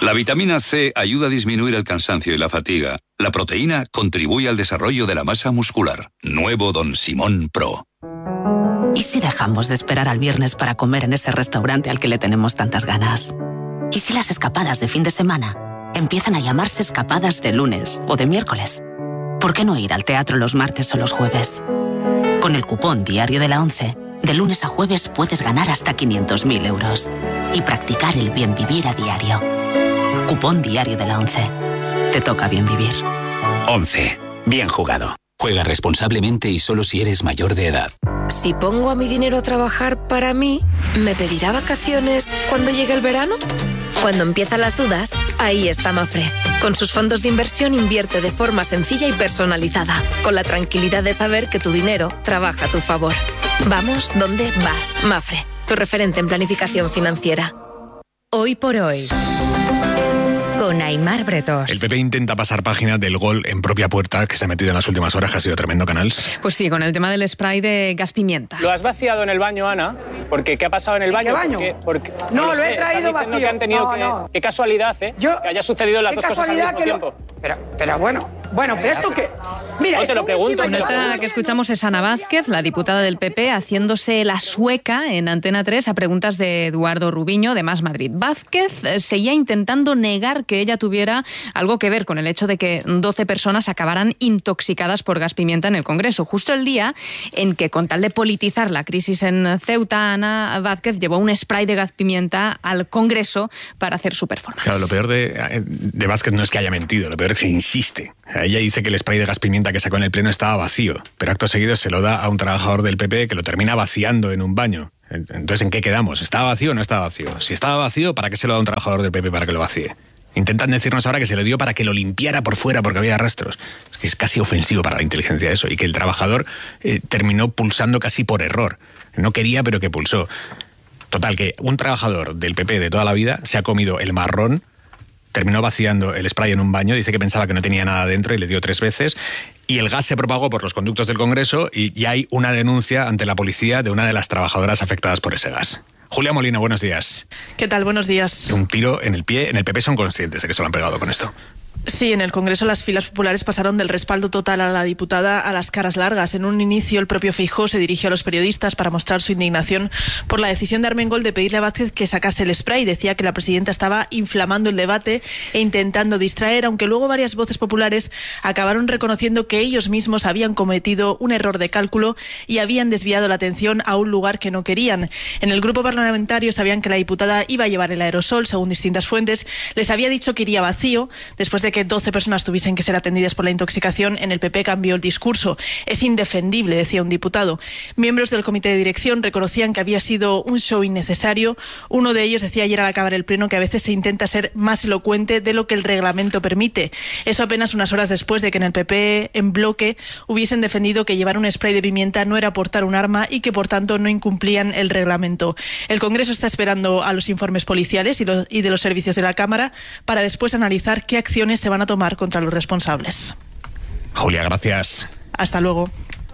La vitamina C ayuda a disminuir el cansancio y la fatiga. La proteína contribuye al desarrollo de la masa muscular. Nuevo Don Simón Pro. ¿Y si dejamos de esperar al viernes para comer en ese restaurante al que le tenemos tantas ganas? ¿Y si las escapadas de fin de semana empiezan a llamarse escapadas de lunes o de miércoles? ¿Por qué no ir al teatro los martes o los jueves? Con el cupón Diario de la ONCE, de lunes a jueves puedes ganar hasta 500.000 euros y practicar el bien vivir a diario. Cupón Diario de la ONCE. Te toca bien vivir. 11. Bien jugado. Juega responsablemente y solo si eres mayor de edad. Si pongo a mi dinero a trabajar para mí, ¿me pedirá vacaciones cuando llegue el verano? Cuando empiezan las dudas, ahí está Mafre. Con sus fondos de inversión invierte de forma sencilla y personalizada, con la tranquilidad de saber que tu dinero trabaja a tu favor. Vamos donde vas. Mafre, tu referente en planificación financiera. Hoy por hoy, con Aimar Bretos. El PP intenta pasar página del gol en propia puerta que se ha metido en las últimas horas, que ha sido tremendo, Canals. Pues sí, con el tema del spray de gas pimienta. ¿Lo has vaciado en el baño, Ana? Porque ¿qué ha pasado en el baño? ¿En qué baño? Porque no, lo he traído vacío. Que han tenido Qué casualidad, ¿eh? Que haya sucedido las dos cosas al mismo tiempo. Pero bueno, pero esto que... Mira, te lo pregunto. Bueno, esta que escuchamos es Ana Vázquez, la diputada del PP, haciéndose la sueca en Antena 3 a preguntas de Eduardo Rubiño de Más Madrid. Vázquez seguía intentando negar que ella tuviera algo que ver con el hecho de que 12 personas acabaran intoxicadas por gas pimienta en el Congreso. Justo el día en que, con tal de politizar la crisis en Ceuta, Ana Vázquez llevó un spray de gas pimienta al Congreso para hacer su performance. Claro, lo peor de Vázquez no es que haya mentido, lo peor es que insiste. Ella dice que el spray de gas pimienta que sacó en el pleno estaba vacío, pero acto seguido se lo da a un trabajador del PP que lo termina vaciando en un baño. Entonces, ¿en qué quedamos? ¿Estaba vacío o no estaba vacío? Si estaba vacío, ¿para qué se lo da a un trabajador del PP para que lo vacíe? Intentan decirnos ahora que se lo dio para que lo limpiara por fuera porque había rastros. Es que es casi ofensivo para la inteligencia eso. Y que el trabajador terminó pulsando casi por error. No quería, pero que pulsó. Total, que un trabajador del PP de toda la vida se ha comido el marrón, terminó vaciando el spray en un baño, dice que pensaba que no tenía nada dentro y le dio 3 veces, y el gas se propagó por los conductos del Congreso y ya hay una denuncia ante la policía de una de las trabajadoras afectadas por ese gas. Julia Molina, buenos días. ¿Qué tal? Buenos días. Un tiro en el pie. En el PP son conscientes de que se lo han pegado con esto. Sí, en el Congreso las filas populares pasaron del respaldo total a la diputada a las caras largas. En un inicio, el propio Feijóo se dirigió a los periodistas para mostrar su indignación por la decisión de Armengol de pedirle a Vázquez que sacase el spray. Decía que la presidenta estaba inflamando el debate e intentando distraer, aunque luego varias voces populares acabaron reconociendo que ellos mismos habían cometido un error de cálculo y habían desviado la atención a un lugar que no querían. En el grupo parlamentario sabían que la diputada iba a llevar el aerosol, según distintas fuentes. Les había dicho que iría vacío. Después de que 12 personas tuviesen que ser atendidas por la intoxicación, en el PP cambió el discurso. Es indefendible, decía un diputado. Miembros del comité de dirección reconocían que había sido un show innecesario. Uno de ellos decía ayer al acabar el pleno que a veces se intenta ser más elocuente de lo que el reglamento permite. Eso apenas unas horas después de que en el PP, en bloque, hubiesen defendido que llevar un spray de pimienta no era portar un arma y que por tanto no incumplían el reglamento. El Congreso está esperando a los informes policiales y de los servicios de la Cámara para después analizar qué acciones se van a tomar contra los responsables. Julia, gracias. Hasta luego.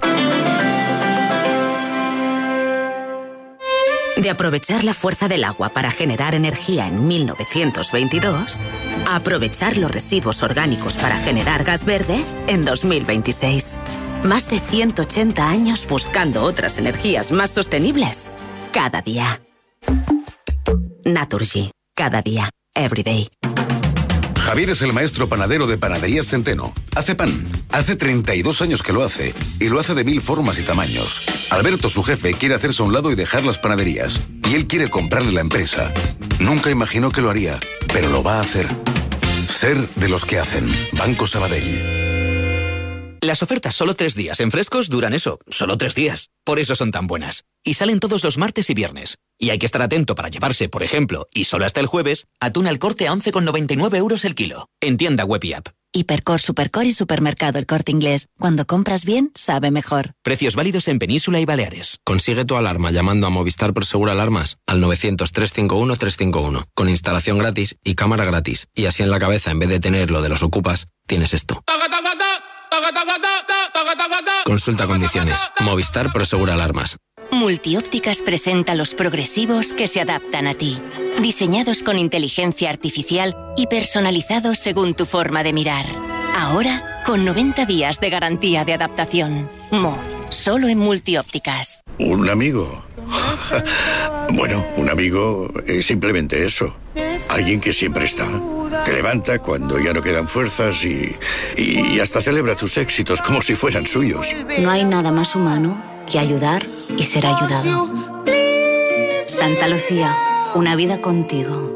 De aprovechar la fuerza del agua para generar energía en 1922, a aprovechar los residuos orgánicos para generar gas verde en 2026. Más de 180 años buscando otras energías más sostenibles. Cada día. Naturgy. Cada día. Everyday. Javier es el maestro panadero de Panaderías Centeno. Hace pan. Hace 32 años que lo hace. Y lo hace de 1000 formas y tamaños. Alberto, su jefe, quiere hacerse a un lado y dejar las panaderías. Y él quiere comprarle la empresa. Nunca imaginó que lo haría, pero lo va a hacer. Ser de los que hacen. Banco Sabadell. Las ofertas solo 3 días en Frescos duran eso, solo 3 días. Por eso son tan buenas. Y salen todos los martes y viernes. Y hay que estar atento para llevarse, por ejemplo, y solo hasta el jueves, atún al Corte a 11,99 € el kilo. En tienda web y app. Hipercor, Supercor y Supermercado El Corte Inglés. Cuando compras bien, sabe mejor. Precios válidos en Península y Baleares. Consigue tu alarma llamando a Movistar Prosegur Alarmas al 900-351-351. Con instalación gratis y cámara gratis. Y así en la cabeza, en vez de tener lo de los ocupas, tienes esto. Consulta condiciones. Movistar Prosegur Alarmas. Multiópticas presenta los progresivos que se adaptan a ti. Diseñados con inteligencia artificial y personalizados según tu forma de mirar. Ahora, con 90 días de garantía de adaptación. Solo en Multiópticas. ¿Un amigo? Bueno, un amigo es simplemente eso. Alguien que siempre está. Te levanta cuando ya no quedan fuerzas y hasta celebra tus éxitos como si fueran suyos. No hay nada más humano que ayudar y ser ayudado. Santa Lucía, una vida contigo.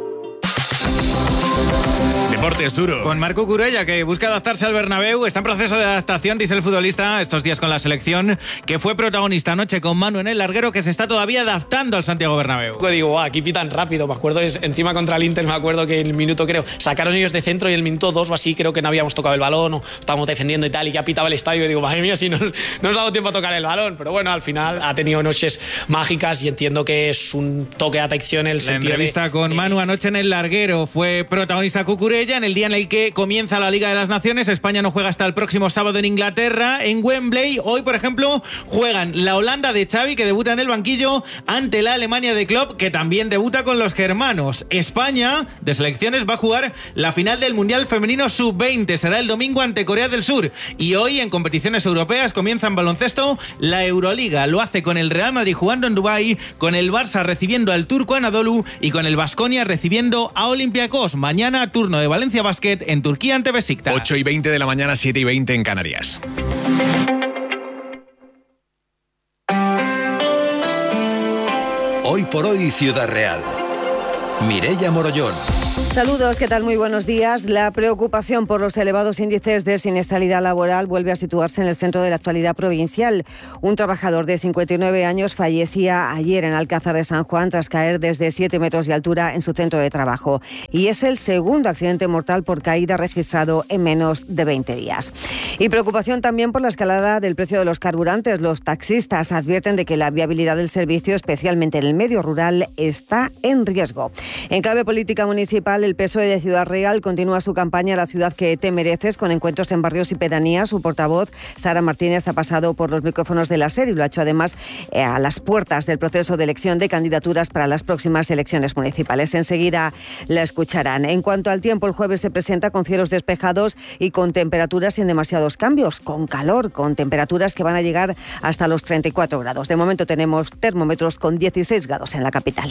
Deportes duro. Con Marc Cucurella, que busca adaptarse al Bernabéu. Está en proceso de adaptación, dice el futbolista, estos días con la selección, que fue protagonista anoche con Manu en el larguero, que se está todavía adaptando al Santiago Bernabéu. Digo, aquí pitan rápido. Me acuerdo, encima contra el Inter, me acuerdo que el minuto, creo, sacaron ellos de centro y el minuto 2 o así, creo que no habíamos tocado el balón o estábamos defendiendo y tal, y ya pitaba el estadio. Y digo, madre mía, si no nos ha dado tiempo a tocar el balón. Pero bueno, al final ha tenido noches mágicas y entiendo que es un toque de atención en el sentido. La entrevista con Manu anoche en el larguero. Fue protagonista Cucurella en el día en el que comienza la Liga de las Naciones. España no juega hasta el próximo sábado en Inglaterra, en Wembley. Hoy, por ejemplo, juegan la Holanda de Xavi, que debuta en el banquillo, ante la Alemania de Klopp, que también debuta con los germanos. España, de selecciones, va a jugar la final del Mundial Femenino Sub-20. Será el domingo ante Corea del Sur. Y hoy, en competiciones europeas, comienza en baloncesto la Euroliga. Lo hace con el Real Madrid jugando en Dubái, con el Barça recibiendo al Turco Anadolu y con el Baskonia recibiendo a Olympiacos. Mañana, turno de Valencia Basket en Turquía ante Besiktas. 8:20 de la mañana, 7:20 en Canarias. Hoy por hoy, Ciudad Real. Mireia Morollón. Saludos, ¿qué tal? Muy buenos días. La preocupación por los elevados índices de siniestralidad laboral vuelve a situarse en el centro de la actualidad provincial. Un trabajador de 59 años fallecía ayer en Alcázar de San Juan tras caer desde 7 metros de altura en su centro de trabajo. Y es el segundo accidente mortal por caída registrado en menos de 20 días. Y preocupación también por la escalada del precio de los carburantes. Los taxistas advierten de que la viabilidad del servicio, especialmente en el medio rural, está en riesgo. En clave política municipal, el PSOE de Ciudad Real continúa su campaña La ciudad que te mereces, con encuentros en barrios y pedanías. Su portavoz, Sara Martínez, ha pasado por los micrófonos de la SER y lo ha hecho además a las puertas del proceso de elección de candidaturas para las próximas elecciones municipales. Enseguida la escucharán. En cuanto al tiempo, el jueves se presenta con cielos despejados y con temperaturas sin demasiados cambios, con calor, con temperaturas que van a llegar hasta los 34 grados. De momento tenemos termómetros con 16 grados en la capital.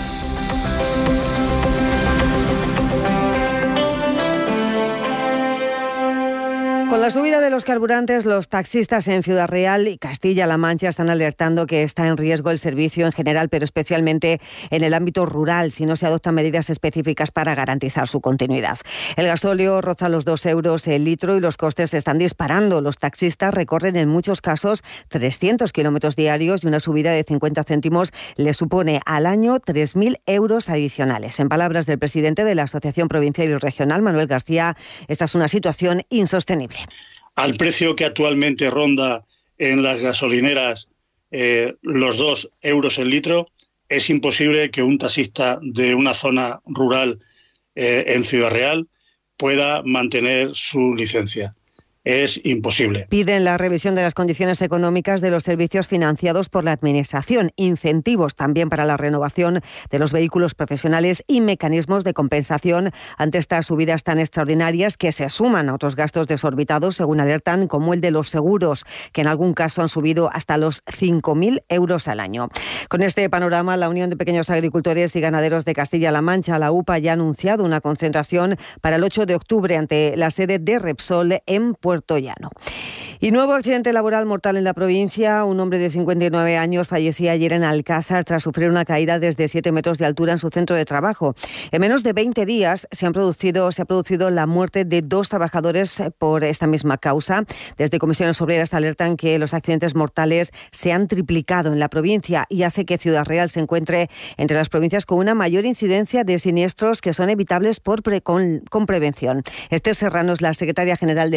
Con la subida de los carburantes, los taxistas en Ciudad Real y Castilla-La Mancha están alertando que está en riesgo el servicio en general, pero especialmente en el ámbito rural, si no se adoptan medidas específicas para garantizar su continuidad. El gasóleo roza los 2 euros el litro y los costes se están disparando. Los taxistas recorren en muchos casos 300 kilómetros diarios y una subida de 50 céntimos les supone al año 3.000 euros adicionales. En palabras del presidente de la Asociación Provincial y Regional, Manuel García, esta es una situación insostenible. Al precio que actualmente ronda en las gasolineras los 2 euros el litro, es imposible que un taxista de una zona rural en Ciudad Real pueda mantener su licencia. Es imposible. Piden la revisión de las condiciones económicas de los servicios financiados por la Administración, incentivos también para la renovación de los vehículos profesionales y mecanismos de compensación ante estas subidas tan extraordinarias que se suman a otros gastos desorbitados, según alertan, como el de los seguros, que en algún caso han subido hasta los 5.000 euros al año. Con este panorama, la Unión de Pequeños Agricultores y Ganaderos de Castilla-La Mancha, la UPA, ya ha anunciado una concentración para el 8 de octubre ante la sede de Repsol en Puerto Llano. Y nuevo accidente laboral mortal en la provincia. Un hombre de 59 años fallecía ayer en Alcázar tras sufrir una caída desde 7 metros de altura en su centro de trabajo. En menos de 20 días se ha producido la muerte de 2 trabajadores por esta misma causa. Desde Comisiones Obreras alertan que los accidentes mortales se han triplicado en la provincia y hace que Ciudad Real se encuentre entre las provincias con una mayor incidencia de siniestros que son evitables con prevención. Esther Serrano es la secretaria general del sindicato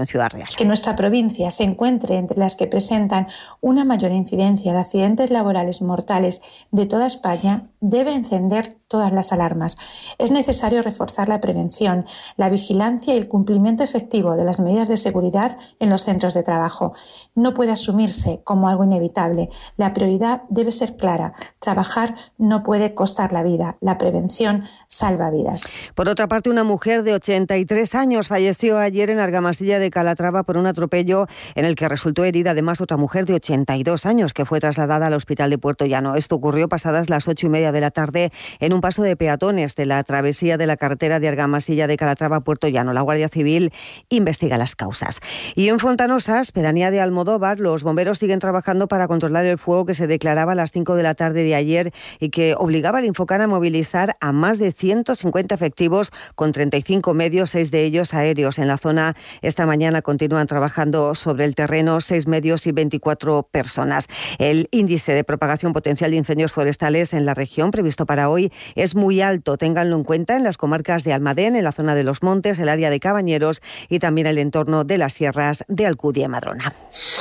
en Ciudad Real. Que nuestra provincia se encuentre entre las que presentan una mayor incidencia de accidentes laborales mortales de toda España debe encender todas las alarmas. Es necesario reforzar la prevención, la vigilancia y el cumplimiento efectivo de las medidas de seguridad en los centros de trabajo. No puede asumirse como algo inevitable. La prioridad debe ser clara. Trabajar no puede costar la vida. La prevención salva vidas. Por otra parte, una mujer de 83 años falleció ayer en Argamasilla de Calatrava por un atropello en el que resultó herida además otra mujer de 82 años que fue trasladada al hospital de Puerto Llano. Esto ocurrió pasadas las 8:30 de la tarde en un paso de peatones de la travesía de la carretera de Argamasilla de Calatrava a Puerto Llano. La Guardia Civil investiga las causas. Y en Fontanosas, pedanía de Almodóvar, los bomberos siguen trabajando para controlar el fuego que se declaraba a las 5 de la tarde de ayer y que obligaba al Infocan a movilizar a más de 150 efectivos con 35 medios, 6 de ellos aéreos. En la zona esta mañana continúan trabajando sobre el terreno 6 medios y 24 personas. El índice de propagación potencial de incendios forestales en la región previsto para hoy es muy alto. Ténganlo en cuenta en las comarcas de Almadén, en la zona de Los Montes, el área de Cabañeros y también el entorno de las sierras de Alcudia y Madrona.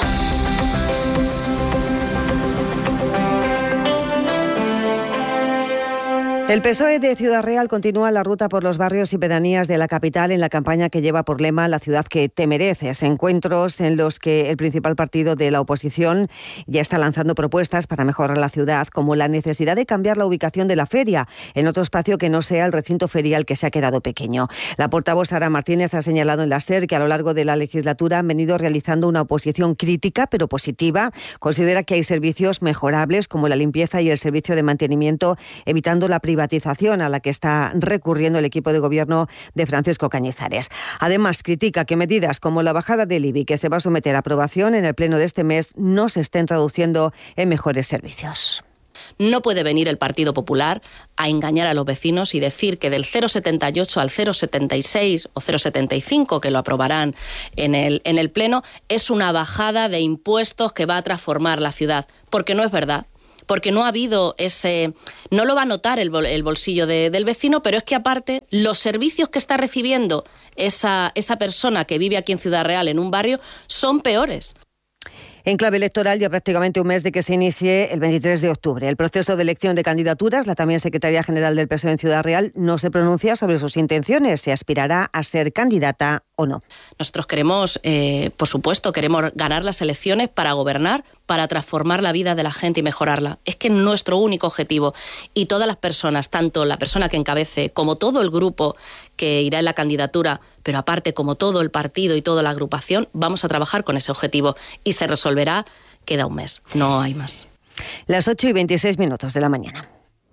El PSOE de Ciudad Real continúa la ruta por los barrios y pedanías de la capital en la campaña que lleva por lema La ciudad que te mereces. Encuentros en los que el principal partido de la oposición ya está lanzando propuestas para mejorar la ciudad, como la necesidad de cambiar la ubicación de la feria en otro espacio que no sea el recinto ferial que se ha quedado pequeño. La portavoz Sara Martínez ha señalado en la SER que a lo largo de la legislatura han venido realizando una oposición crítica pero positiva. Considera que hay servicios mejorables como la limpieza y el servicio de mantenimiento, evitando la privatización a la que está recurriendo el equipo de gobierno de Francisco Cañizares. Además, critica que medidas como la bajada del IBI, que se va a someter a aprobación en el pleno de este mes, no se estén traduciendo en mejores servicios. No puede venir el Partido Popular a engañar a los vecinos y decir que del 0,78 al 0,76 o 0,75, que lo aprobarán en el Pleno, es una bajada de impuestos que va a transformar la ciudad, porque no es verdad. Porque no ha habido no lo va a notar el bolsillo del vecino, pero es que aparte los servicios que está recibiendo esa persona que vive aquí en Ciudad Real, en un barrio, son peores. En clave electoral, ya prácticamente un mes de que se inicie el 23 de octubre. El proceso de elección de candidaturas, la también secretaria general del PSOE en Ciudad Real, no se pronuncia sobre sus intenciones, si aspirará a ser candidata o no. Nosotros queremos, por supuesto, queremos ganar las elecciones para gobernar, para transformar la vida de la gente y mejorarla. Es que es nuestro único objetivo. Y todas las personas, tanto la persona que encabece como todo el grupo que irá en la candidatura, pero aparte como todo el partido y toda la agrupación, vamos a trabajar con ese objetivo. Y se resolverá, queda un mes, no hay más. Las 8:26 de la mañana.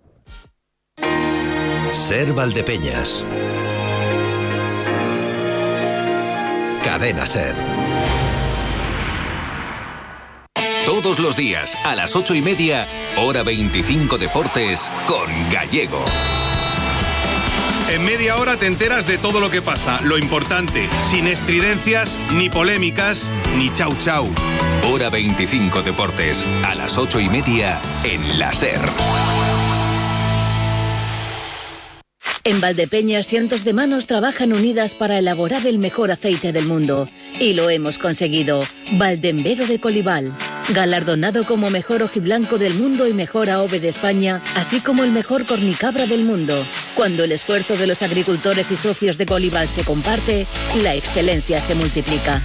Ser Valdepeñas. Cadena Ser. Todos los días, a las 8:30, hora 25 Deportes, con Gallego. En media hora te enteras de todo lo que pasa, lo importante, sin estridencias, ni polémicas, ni chau chau. Hora 25 Deportes, a las 8:30, en la SER. En Valdepeñas, cientos de manos trabajan unidas para elaborar el mejor aceite del mundo. Y lo hemos conseguido. Valdembero de Colival. Galardonado como mejor ojiblanco del mundo y mejor AOVE de España, así como el mejor cornicabra del mundo. Cuando el esfuerzo de los agricultores y socios de Colival se comparte, la excelencia se multiplica.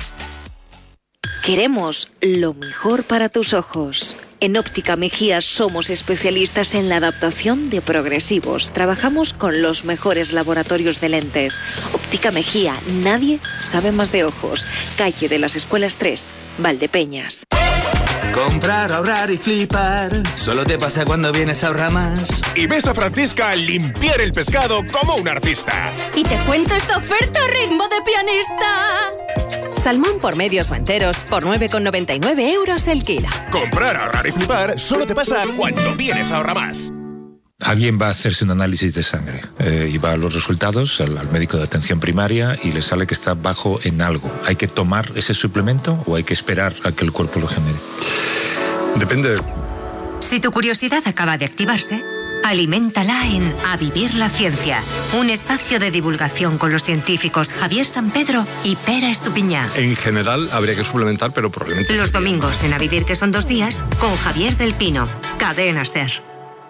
Queremos lo mejor para tus ojos. En Óptica Mejía somos especialistas en la adaptación de progresivos. Trabajamos con los mejores laboratorios de lentes. Óptica Mejía, nadie sabe más de ojos. Calle de las Escuelas 3, Valdepeñas. Comprar, ahorrar y flipar. Solo te pasa cuando vienes a Ahorramás. Y ves a Francisca limpiar el pescado como un artista. Y te cuento esta oferta ritmo de pianista. Salmón por medios o enteros por 9,99 € el kilo. Comprar, ahorrar y flipar solo te pasa cuando vienes a Ahorramás. Alguien va a hacerse un análisis de sangre y va a los resultados al médico de atención primaria y le sale que está bajo en algo. ¿Hay que tomar ese suplemento o hay que esperar a que el cuerpo lo genere? Depende. Si tu curiosidad acaba de activarse, Aliméntala en A Vivir la Ciencia, un espacio de divulgación con los científicos Javier Sampedro y Pera Estupiñá. En general habría que suplementar, pero probablemente... Los domingos en A Vivir, que son 2 días, con Javier del Pino. Cadena SER.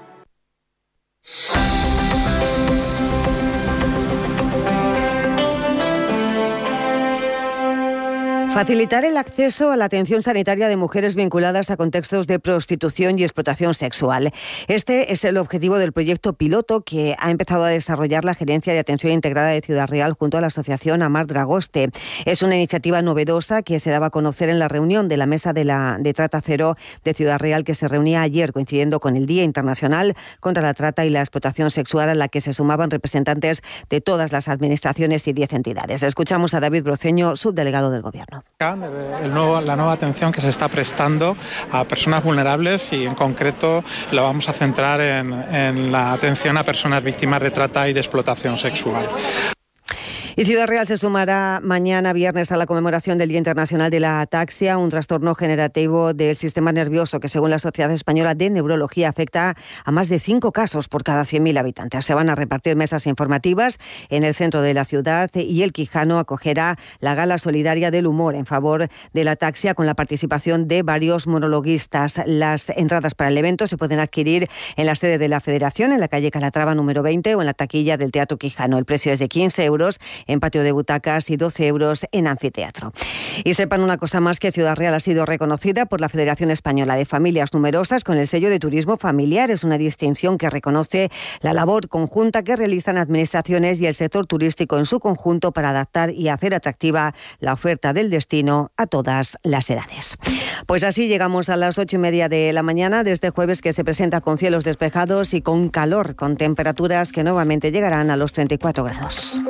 Facilitar el acceso a la atención sanitaria de mujeres vinculadas a contextos de prostitución y explotación sexual. Este es el objetivo del proyecto piloto que ha empezado a desarrollar la Gerencia de Atención Integrada de Ciudad Real junto a la asociación Amar Dragoste. Es una iniciativa novedosa que se daba a conocer en la reunión de la Mesa de Trata Cero de Ciudad Real, que se reunía ayer coincidiendo con el Día Internacional contra la Trata y la Explotación Sexual, a la que se sumaban representantes de todas las administraciones y 10 entidades. Escuchamos a David Broceño, subdelegado del Gobierno. La nueva atención que se está prestando a personas vulnerables, y en concreto lo vamos a centrar en la atención a personas víctimas de trata y de explotación sexual. Y Ciudad Real se sumará mañana viernes a la conmemoración del Día Internacional de la Ataxia, un trastorno generativo del sistema nervioso que, según la Sociedad Española de Neurología, afecta a más de 5 casos por cada 100.000 habitantes. Se van a repartir mesas informativas en el centro de la ciudad, y el Quijano acogerá la Gala Solidaria del Humor en favor de la ataxia, con la participación de varios monologuistas. Las entradas para el evento se pueden adquirir en la sede de la Federación, en la calle Calatrava número 20, o en la taquilla del Teatro Quijano. El precio es de 15 euros en patio de butacas y 12 euros en anfiteatro. Y sepan una cosa más, que Ciudad Real ha sido reconocida por la Federación Española de Familias Numerosas con el sello de turismo familiar. Es una distinción que reconoce la labor conjunta que realizan administraciones y el sector turístico en su conjunto para adaptar y hacer atractiva la oferta del destino a todas las edades. Pues así llegamos a las 8:30 de la mañana de este jueves, que se presenta con cielos despejados y con calor, con temperaturas que nuevamente llegarán a los 34 grados.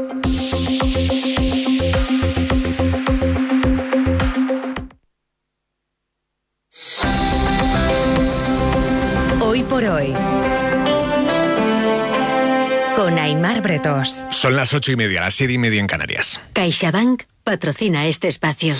Hoy por hoy, con Aimar Bretos. Son las 8:30, las 7:30 en Canarias. CaixaBank patrocina este espacio.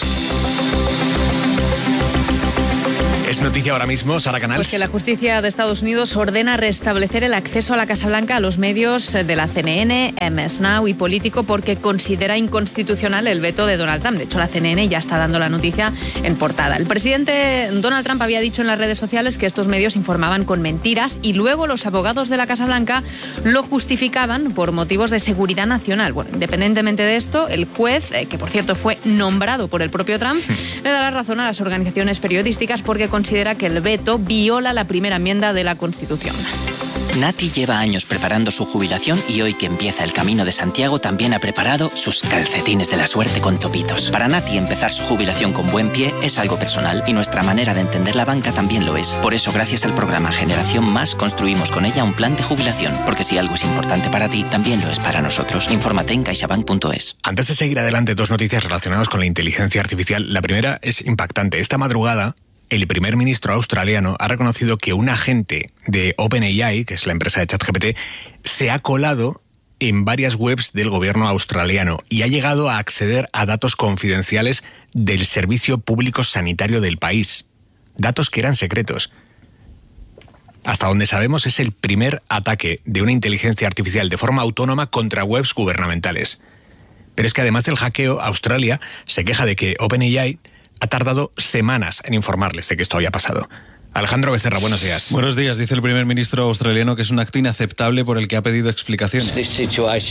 Es noticia ahora mismo, Sara Canals. Pues que la justicia de Estados Unidos ordena restablecer el acceso a la Casa Blanca a los medios de la CNN, MS Now y Político, porque considera inconstitucional el veto de Donald Trump. De hecho, la CNN ya está dando la noticia en portada. El presidente Donald Trump había dicho en las redes sociales que estos medios informaban con mentiras, y luego los abogados de la Casa Blanca lo justificaban por motivos de seguridad nacional. Bueno, independientemente de esto, el juez, que por cierto fue nombrado por el propio Trump, le da la razón a las organizaciones periodísticas, porque considera que el veto viola la primera enmienda de la Constitución. Nati lleva años preparando su jubilación, y hoy que empieza el Camino de Santiago también ha preparado sus calcetines de la suerte con topitos. Para Nati, empezar su jubilación con buen pie es algo personal, y nuestra manera de entender la banca también lo es. Por eso, gracias al programa Generación Más, construimos con ella un plan de jubilación, porque si algo es importante para ti, también lo es para nosotros. Infórmate en caixabank.es. Antes de seguir adelante, 2 noticias relacionadas con la inteligencia artificial. La primera es impactante. Esta madrugada, el primer ministro australiano ha reconocido que un agente de OpenAI, que es la empresa de ChatGPT, se ha colado en varias webs del gobierno australiano y ha llegado a acceder a datos confidenciales del Servicio Público Sanitario del país. Datos que eran secretos. Hasta donde sabemos, es el primer ataque de una inteligencia artificial de forma autónoma contra webs gubernamentales. Pero es que además del hackeo, Australia se queja de que OpenAI ha tardado semanas en informarles de que esto había pasado. Alejandro Becerra, buenos días. Buenos días. Dice el primer ministro australiano que es un acto inaceptable por el que ha pedido explicaciones. Este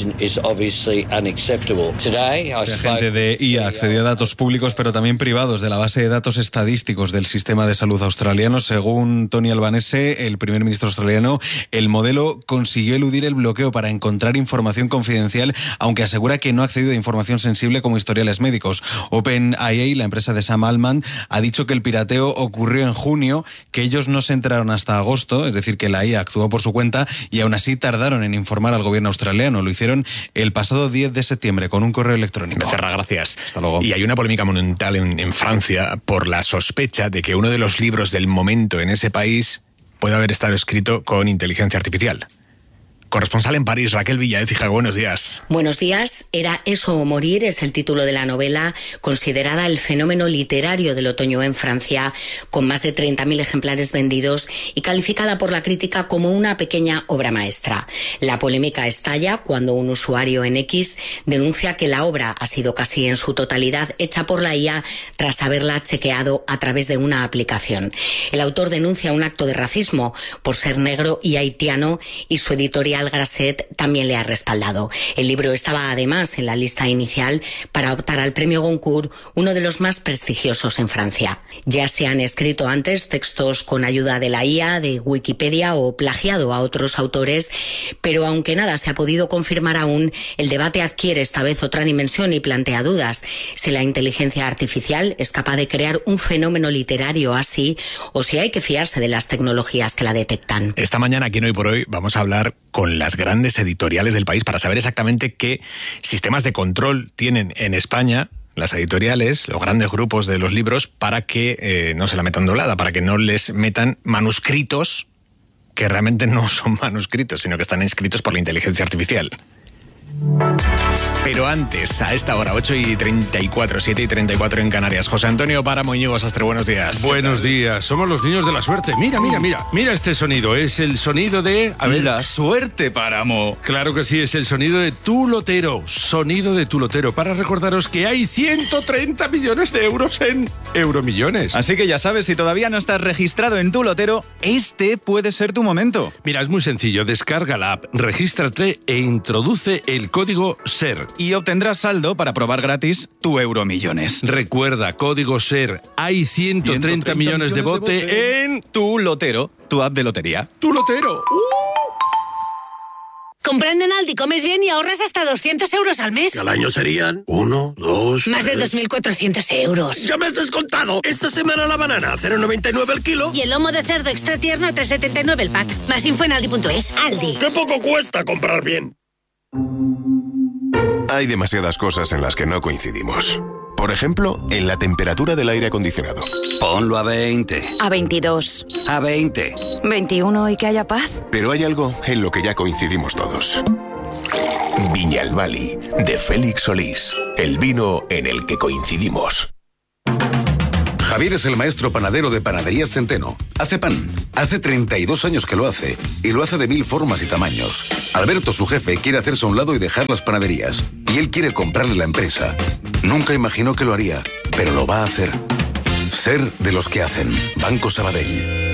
agente de IA accedió a datos públicos, pero también privados, de la base de datos estadísticos del sistema de salud australiano. Según Tony Albanese, el primer ministro australiano, el modelo consiguió eludir el bloqueo para encontrar información confidencial, aunque asegura que no ha accedido a información sensible como historiales médicos. OpenAI, la empresa de Sam Altman, ha dicho que el pirateo ocurrió en junio, que ellos no se enteraron hasta agosto, es decir, que la IA actuó por su cuenta, y aún así tardaron en informar al gobierno australiano. Lo hicieron el pasado 10 de septiembre con un correo electrónico. Becerra, gracias. Hasta luego. Y hay una polémica monumental en Francia por la sospecha de que uno de los libros del momento en ese país puede haber estado escrito con inteligencia artificial. corresponsal en París, Raquel Villaécija, buenos días. Buenos días. Era eso o morir es el título de la novela, considerada el fenómeno literario del otoño en Francia, con más de 30.000 ejemplares vendidos y calificada por la crítica como una pequeña obra maestra. La polémica estalla cuando un usuario en X denuncia que la obra ha sido casi en su totalidad hecha por la IA tras haberla chequeado a través de una aplicación. El autor denuncia un acto de racismo por ser negro y haitiano y su editorial Grasset también le ha respaldado. El libro estaba además en la lista inicial para optar al premio Goncourt, uno de los más prestigiosos en Francia. Ya se han escrito antes textos con ayuda de la IA, de Wikipedia o plagiado a otros autores, pero aunque nada se ha podido confirmar aún, el debate adquiere esta vez otra dimensión y plantea dudas. Si la inteligencia artificial es capaz de crear un fenómeno literario así, o si hay que fiarse de las tecnologías que la detectan. Esta mañana, aquí en Hoy por Hoy, vamos a hablar con las grandes editoriales del país para saber exactamente qué sistemas de control tienen en España las editoriales, los grandes grupos de los libros, para que no se la metan doblada, para que no les metan manuscritos que realmente no son manuscritos, sino que están escritos por la inteligencia artificial. Pero antes, a esta hora, 8:34, 7:34 en Canarias. José Antonio Páramo, Íñigo Sastre, buenos días. Buenos días, somos los niños de la suerte. Mira este sonido, es el sonido de... La suerte, Páramo. Claro que sí, es el sonido de Tu Lotero, para recordaros que hay 130 millones de euros en Euromillones. Así que ya sabes, si todavía no estás registrado en Tu Lotero, este puede ser tu momento. Mira, es muy sencillo, descarga la app, regístrate e introduce el código SER. Y obtendrás saldo para probar gratis tu Euromillones. Recuerda, código SER. Hay 130 millones de bote en... Tu Lotero, tu app de lotería. Tu Lotero. Comprando en Aldi comes bien y ahorras hasta 200 euros al mes. Y al año serían 1, 2... Más de 2.400 euros. ¡Ya me has descontado! Esta semana la banana, 0,99 el kilo. Y el lomo de cerdo extra tierno, 3,79 el pack. Más info en aldi.es. Aldi. ¡Qué poco cuesta comprar bien! Hay demasiadas cosas en las que no coincidimos. Por ejemplo, en la temperatura del aire acondicionado. Ponlo a 20. A 22. A 20. 21 y que haya paz. Pero hay algo en lo que ya coincidimos todos. Viñalbali, de Félix Solís. El vino en el que coincidimos. Javier es el maestro panadero de Panaderías Centeno. Hace pan. Hace 32 años que lo hace. Y lo hace de 1000 formas y tamaños. Alberto, su jefe, quiere hacerse a un lado y dejar las panaderías. Y él quiere comprarle la empresa. Nunca imaginó que lo haría, pero lo va a hacer. Ser de los que hacen. Banco Sabadell.